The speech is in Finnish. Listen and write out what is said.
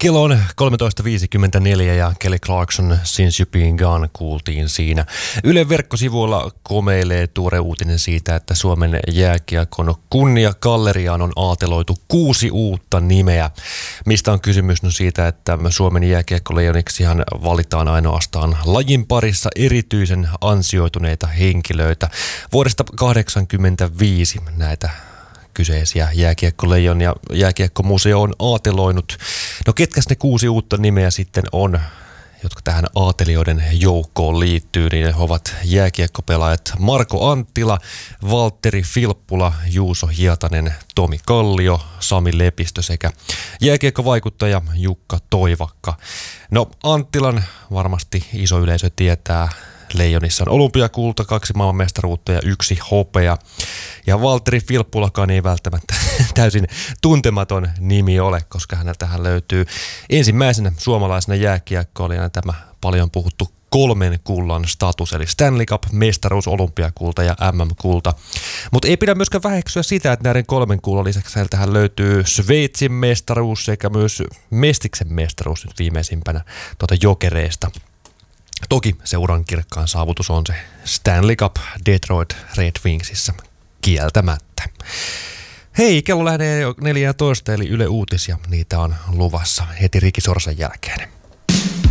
Kello on 13.54 ja Kelly Clarkson Since You've Been Gone kuultiin siinä. Ylen verkkosivuilla komeilee tuore uutinen siitä, että Suomen jääkiekon kunniagalleriaan on aateloitu 6 uutta nimeä. Mistä on kysymys? No siitä, että Suomen jääkiekkoleijoniksihan valitaan ainoastaan lajin parissa erityisen ansioituneita henkilöitä. Vuodesta 1985 näitä kyseisiä jääkiekkoleijonia jääkiekkomuseo on aateloinut. No ketkäs ne 6 uutta nimeä sitten on, jotka tähän aatelijoiden joukkoon liittyy, niin ne ovat jääkiekkopelaajat Marko Anttila, Valtteri Filppula, Juuso Hietanen, Tomi Kallio, Sami Lepistö sekä jääkiekkovaikuttaja Jukka Toivakka. No Anttilan varmasti iso yleisö tietää. Leijonissa on olympiakulta, 2 maailmanmestaruutta ja 1 hopea. Ja Valtteri Filppulakaan ei välttämättä täysin tuntematon nimi ole, koska häneltähän löytyy ensimmäisenä suomalaisena jääkiekkoilijana tämä paljon puhuttu 3 kullan status, eli Stanley Cup, mestaruus, olympiakulta ja MM-kulta. Mutta ei pidä myöskään väheksyä sitä, että näiden 3 kullan lisäksi häneltähän löytyy Sveitsin mestaruus sekä myös Mestiksen mestaruus nyt viimeisimpänä Jokereista. Toki seuran kirkkaan saavutus on se Stanley Cup Detroit Red Wingsissä kieltämättä. Hei, kello lähenee jo 14, eli Yle Uutisia. Niitä on luvassa heti Riki Sorsan jälkeen.